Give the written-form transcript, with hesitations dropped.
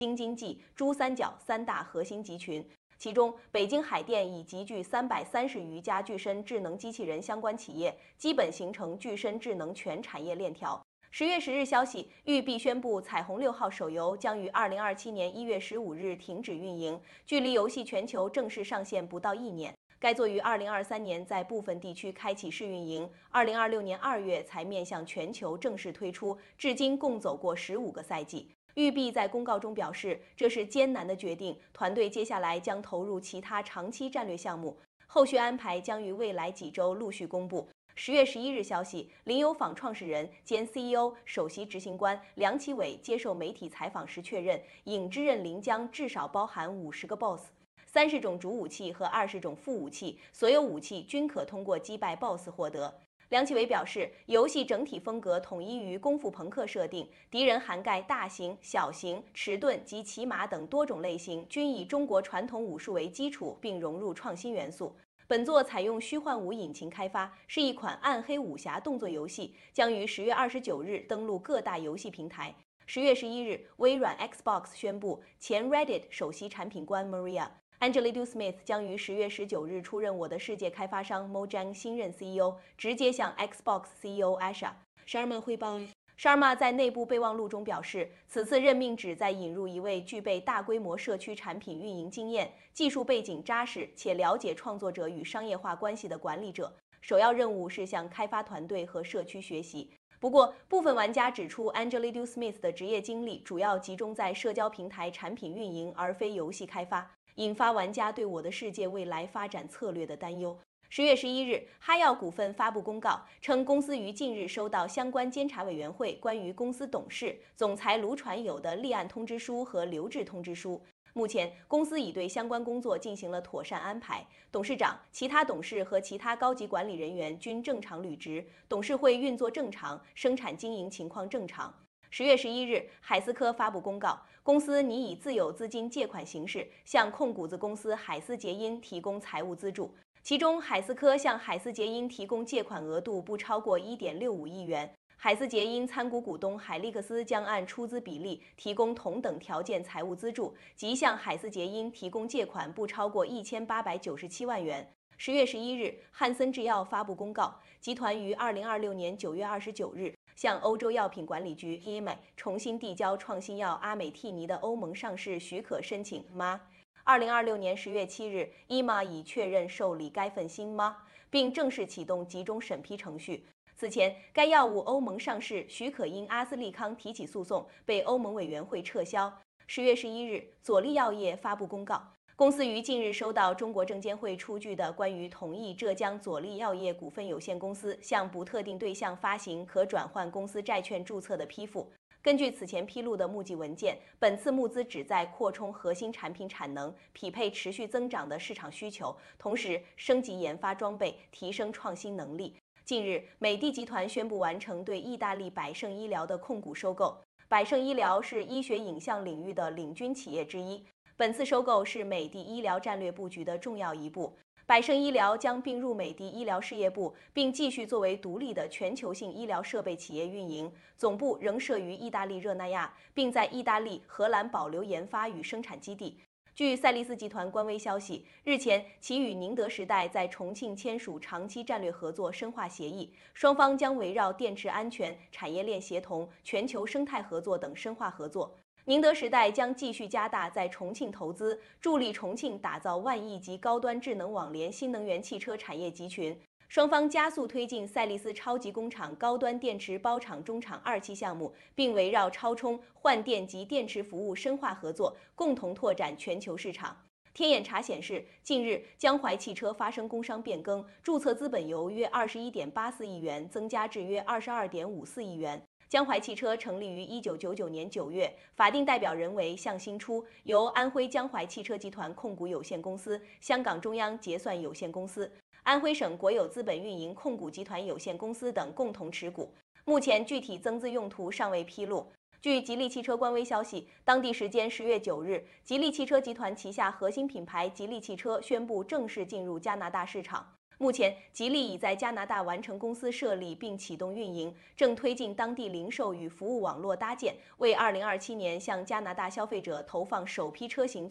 京津冀、珠三角三大核心集群。其中，北京海淀已集聚330余家具身智能机器人相关企业，基本形成具身智能全产业链条。10月10日消息，育碧宣布彩虹6号手游将于2027年1月15日停止运营，距离游戏全球正式上线不到1年。该作于2023年在部分地区开启试运营，2026年2月才面向全球正式推出，至今共走过15个赛季。育碧在公告中表示，这是艰难的决定，团队接下来将投入其他长期战略项目，后续安排将于未来几周陆续公布。10月11日消息，林有坊创始人兼 CEO、首席执行官梁启伟接受媒体采访时确认，影之刃灵将至少包含50个 BOSS、30种主武器和20种副武器，所有武器均可通过击败 BOSS 获得。梁启伟表示，游戏整体风格统一于功夫朋克设定，敌人涵盖大型、小型、迟钝及骑马等多种类型，均以中国传统武术为基础，并融入创新元素。本作采用虚幻五引擎开发，是一款暗黑武侠动作游戏，将于10月29日登陆各大游戏平台。10月11日，微软 Xbox 宣布，前 Reddit 首席产品官 Angelique Smith 将于10月19日出任我的世界开发商 Mojang 新任 CEO， 直接向 Xbox CEO Asha Sharma 汇报。Sharma 在内部备忘录中表示，此次任命旨在引入一位具备大规模社区产品运营经验、技术背景扎实且了解创作者与商业化关系的管理者。首要任务是向开发团队和社区学习。不过，部分玩家指出 Angelique Smith 的职业经历主要集中在社交平台产品运营，而非游戏开发，引发玩家对我的世界未来发展策略的担忧。10月11日，哈药股份发布公告称，公司于近日收到相关监察委员会关于公司董事、总裁卢传友的立案通知书和留置通知书。目前，公司已对相关工作进行了妥善安排，董事长、其他董事和其他高级管理人员均正常履职，董事会运作正常，生产经营情况正常。10月11日，海思科发布公告，公司拟以自有资金借款形式向控股子公司海思捷因提供财务资助。其中，海思科向海思捷因提供借款额度不超过1.65亿元，海思捷因参股股东海利克斯将按出资比例提供同等条件财务资助，即向海思捷因提供借款不超过1897万元。10月11日，汉森制药发布公告，集团于2026年9月29日向欧洲药品管理局 EMA 重新递交创新药阿美替尼的欧盟上市许可申请 MA。2026年10月7日 ，EMA 已确认受理该份新 MA， 并正式启动集中审批程序。此前，该药物欧盟上市许可因阿斯利康提起诉讼被欧盟委员会撤销。10月11日，佐利药业发布公告，公司于近日收到中国证监会出具的关于同意浙江佐利药业股份有限公司向不特定对象发行可转换公司债券注册的批复。根据此前披露的募集文件，本次募资旨在扩充核心产品产能，匹配持续增长的市场需求，同时升级研发装备，提升创新能力。近日，美的集团宣布完成对意大利百胜医疗的控股收购。百胜医疗是医学影像领域的领军企业之一，本次收购是美的医疗战略布局的重要一步。百胜医疗将并入美的医疗事业部，并继续作为独立的全球性医疗设备企业运营，总部仍设于意大利热那亚，并在意大利、荷兰保留研发与生产基地。据赛力斯集团官微消息，日前其与宁德时代在重庆签署长期战略合作深化协议，双方将围绕电池安全、产业链协同、全球生态合作等深化合作。宁德时代将继续加大在重庆投资，助力重庆打造万亿级高端智能网联新能源汽车产业集群。双方加速推进赛力斯超级工厂高端电池包厂中厂2期项目，并围绕超充、换电及电池服务深化合作，共同拓展全球市场。天眼查显示，近日江淮汽车发生工商变更，注册资本由约21.84亿元增加至约22.54亿元。江淮汽车成立于1999年9月，法定代表人为向新初，由安徽江淮汽车集团控股有限公司、香港中央结算有限公司、安徽省国有资本运营控股集团有限公司等共同持股。目前具体增资用途尚未披露。据吉利汽车官微消息，当地时间10月9日，吉利汽车集团旗下核心品牌吉利汽车宣布正式进入加拿大市场。 目前，吉利已在加拿大完成公司设立并启动运营，正推进当地零售与服务网络搭建，为2027年向加拿大消费者投放首批车型